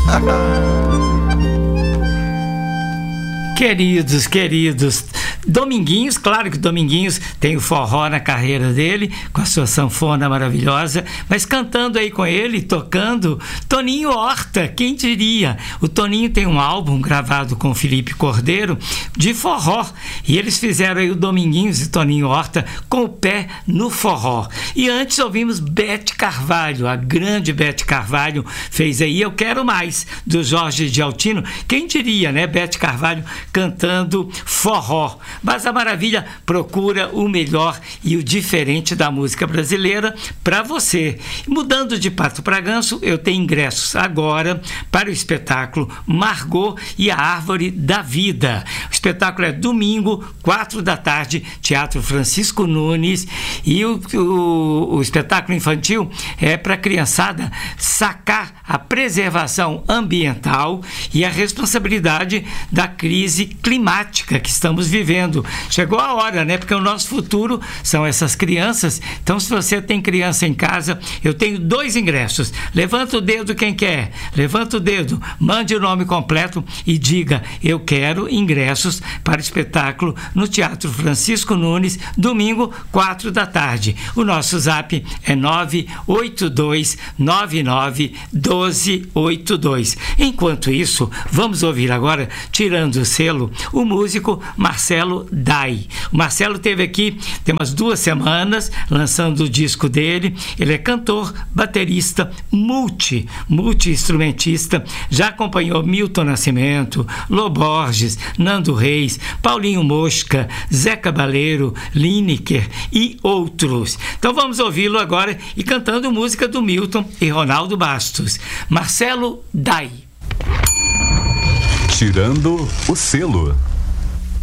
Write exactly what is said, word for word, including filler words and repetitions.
Queridos, queridos, Dominguinhos, claro que Dominguinhos tem o forró na carreira dele, com a sua sanfona maravilhosa, mas cantando aí com ele, tocando, Toninho Horta, quem diria? O Toninho tem um álbum gravado com o Felipe Cordeiro de forró, e eles fizeram aí o Dominguinhos e Toninho Horta com o pé no forró. E antes ouvimos Bete Carvalho, a grande Bete Carvalho fez aí Eu Quero Mais, do Jorge de Altino, quem diria, né? Bete Carvalho cantando forró. Mas a Maravilha procura o melhor e o diferente da música brasileira para você. Mudando de pato para ganso, eu tenho ingressos agora para o espetáculo Margot e a Árvore da Vida. O espetáculo é domingo, quatro da tarde, Teatro Francisco Nunes, e o, o, o espetáculo infantil é para a criançada sacar a preservação ambiental e a responsabilidade da crise climática que estamos vivendo. Chegou a hora, né? Porque o nosso futuro são essas crianças. Então, se você tem criança em casa, eu tenho dois ingressos. Levanta o dedo quem quer. Levanta o dedo, mande o nome completo e diga: eu quero ingressos para o espetáculo no Teatro Francisco Nunes, domingo, quatro da tarde. O nosso zap é nove oito dois nove nove um dois oito dois. Enquanto isso, vamos ouvir agora, tirando o selo, o músico Marcelo Dai. O Marcelo esteve aqui tem umas duas semanas lançando o disco dele. Ele é cantor, baterista, multi, multi-instrumentista, já acompanhou Milton Nascimento, Lô Borges, Nando Reis, Paulinho Mosca, Zé Cabaleiro, Lineker e outros. Então vamos ouvi-lo agora e cantando música do Milton e Ronaldo Bastos. Marcelo Dai. Tirando o selo.